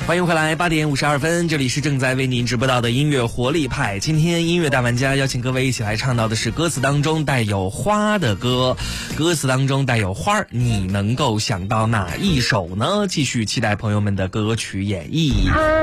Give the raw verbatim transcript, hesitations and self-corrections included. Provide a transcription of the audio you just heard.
欢迎回来，八点五十二分，这里是正在为您直播到的音乐活力派。今天音乐大玩家邀请各位一起来唱到的是歌词当中带有花的歌，歌词当中带有花，你能够想到哪一首呢？继续期待朋友们的歌曲演绎。